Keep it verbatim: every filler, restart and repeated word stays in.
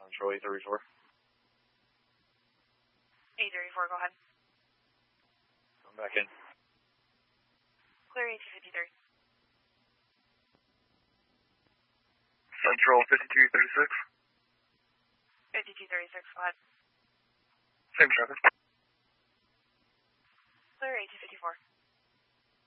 Central eight thirty-four. eight thirty-four, go ahead. Come back in. Clear eight two fifty-three. Central fifty-two thirty-six. fifty-two thirty-six, go ahead. Same traffic. Clear eight two fifty-four.